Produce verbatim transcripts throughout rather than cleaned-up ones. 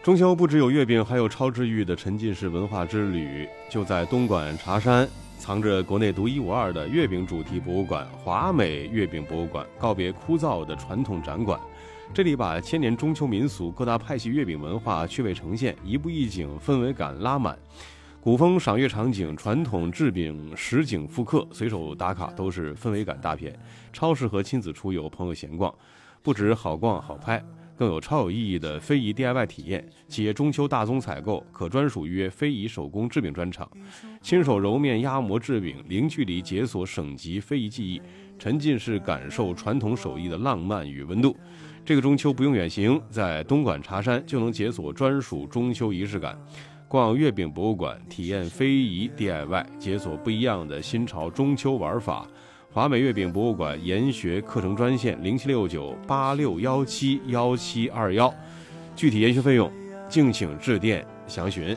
中秋不只有月饼，还有超治愈的沉浸式文化之旅。就在东莞茶山，藏着国内独一无二的月饼主题博物馆——华美月饼博物馆，告别枯燥的传统展馆。这里把千年中秋民俗、各大派系月饼文化趣味呈现，一步一景，氛围感拉满。古风赏月场景、传统制饼实景复刻，随手打卡都是氛围感大片，超适合亲子出游、朋友闲逛。不止好逛好拍，更有超有意义的非遗 D I Y 体验。企业中秋大宗采购可专属约非遗手工制饼专场，亲手揉面压模制饼，零距离解锁省级非遗技艺，沉浸式感受传统手艺的浪漫与温度。这个中秋不用远行，在东莞茶山就能解锁专属中秋仪式感。逛月饼博物馆，体验非遗 D I Y， 解锁不一样的新潮中秋玩法。华美月饼博物馆研学课程专线零七六九八六一七一七二一，具体研学费用敬请致电详询。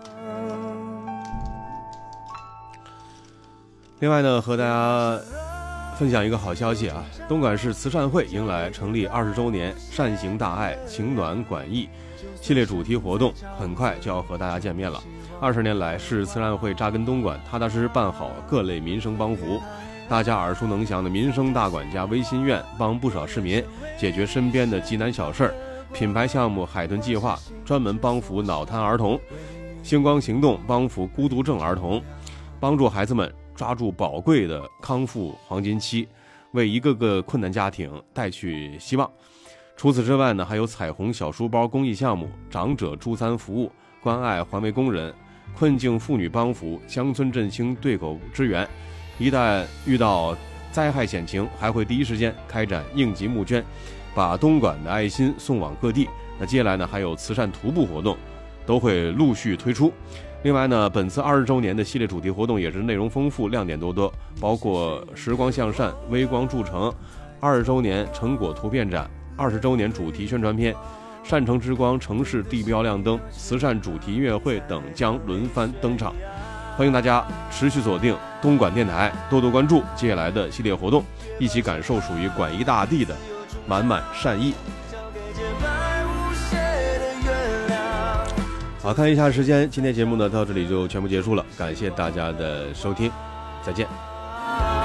另外呢，和大家分享一个好消息啊，东莞市慈善会迎来成立二十周年，善行大爱，情暖管益系列主题活动，很快就要和大家见面了。二十年来，市慈善会扎根东莞，踏踏实实办好各类民生帮扶。大家耳熟能详的民生大管家微心愿，帮不少市民解决身边的急难小事儿；品牌项目海豚计划专门帮扶脑瘫儿童；星光行动帮扶孤独症儿童，帮助孩子们抓住宝贵的康复黄金期，为一个个困难家庭带去希望。除此之外呢，还有彩虹小书包公益项目、长者助餐服务、关爱环卫工人、困境妇女帮扶、乡村振兴对口支援。一旦遇到灾害险情，还会第一时间开展应急募捐，把东莞的爱心送往各地。那接下来呢，还有慈善徒步活动都会陆续推出。另外呢，本次二十周年的系列主题活动也是内容丰富、亮点多多，包括时光向善、微光铸成、二十周年成果图片展、二十周年主题宣传片、善城之光城市地标亮灯、慈善主题音乐会等将轮番登场。欢迎大家持续锁定东莞电台，多多关注接下来的系列活动，一起感受属于管一大地的满满善意。好，看一下时间，今天节目呢到这里就全部结束了，感谢大家的收听，再见。